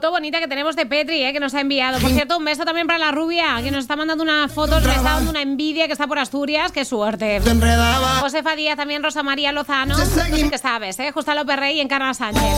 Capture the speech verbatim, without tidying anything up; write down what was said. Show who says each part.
Speaker 1: foto bonita que tenemos de Petri, eh, que nos ha enviado. Por cierto, un beso también para la rubia, que nos está mandando unas fotos, me está dando una envidia, que está por Asturias. ¡Qué suerte! Josefa Díaz, también Rosa María Lozano. Tú sí que sabes, ¿eh? Justa López Rey y Encarna Sánchez.